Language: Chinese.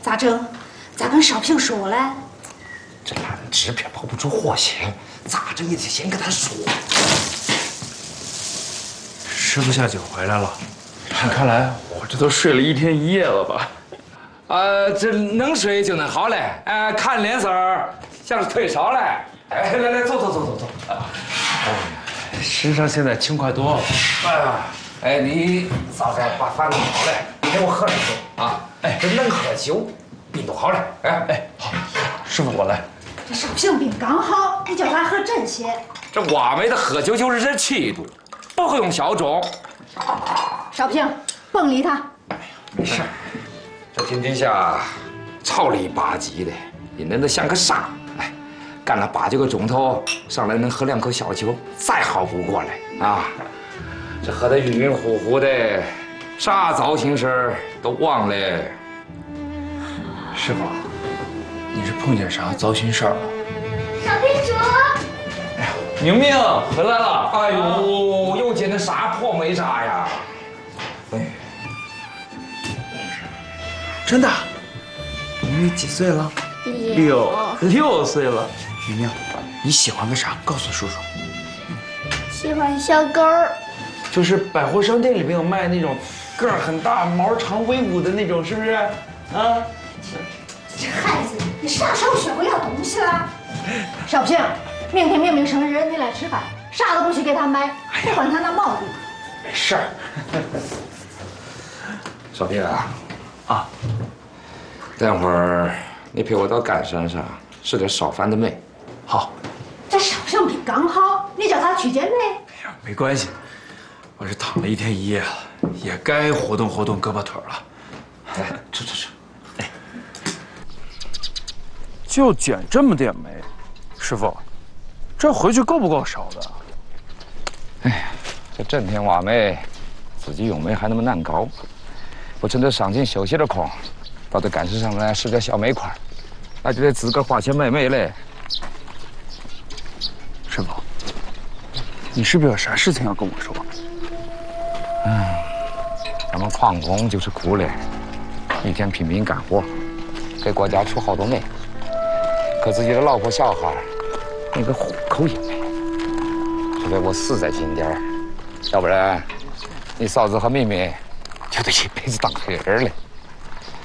咋整？咋跟少平说嘞？ 这烂纸片跑不出活血，咋着也得先跟他说。 师傅下酒回来了，看来我这都睡了1天1夜了吧？ 这能睡就能好嘞。看脸色儿像是退烧嘞。来，走。 身上现在轻快多了。 你早点把饭弄好嘞，你给我喝两口啊。这能喝酒，病都好了。 好，师傅我来。 这少平病刚好，你叫他喝真些。 这挖煤的喝酒就是这气度，不会用小盅。 少平，甭理他。 没事，这天底下吵里吧唧的，你恁得像个傻。干了8、9个钟头，上来能喝2口小酒，再好不过了啊！这喝得晕晕乎乎的，啥糟心事儿都忘了。 师傅，你是碰见啥糟心事儿了？ 少平叔， 明明回来了。 哎呦，又捡的啥破煤渣呀？ 真的？明明几岁了？6岁了。明明，你喜欢个啥？告诉叔叔。 喜欢小狗儿。 就是百货商店里面有卖那种个儿很大、毛长威武的那种，是不是？啊？ 这孩子，你啥时候学会要东西了？少平，明天明明生日，你来吃饭，啥都不去给他买，别管他那毛病。 没事儿。 小平啊，等会儿你陪我到干山上拾点烧饭的煤。 好。 这少平病刚好，你叫他去捡煤。 哎呀，没关系，我是躺了1天1夜了，也该活动活动胳膊腿了。吃。就捡这么点煤，师傅，这回去够不够烧的？ 这整天挖煤，自己用煤还那么难搞，我趁着上进休息的空，到这干事上来拾点小煤块，那就得自个儿花钱买煤嘞。 师傅，你是不是有啥事情要跟我说？ 咱们矿工就是苦嘞，一天拼命干活，给国家出好多煤，可自己的老婆小孩那个户口也没，除非我死在今天，要不然你嫂子和妹妹就得一辈子当黑人了。